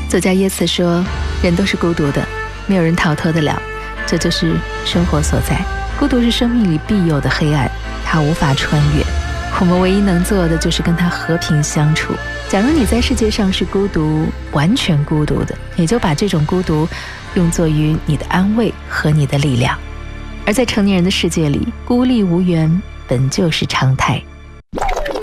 作家耶茨说，人都是孤独的，没有人逃脱得了，这就是生活所在。孤独是生命里必有的黑暗，它无法穿越，我们唯一能做的就是跟它和平相处。假如你在世界上是孤独，完全孤独的，也就把这种孤独用作于你的安慰和你的力量。而在成年人的世界里，孤立无援本就是常态。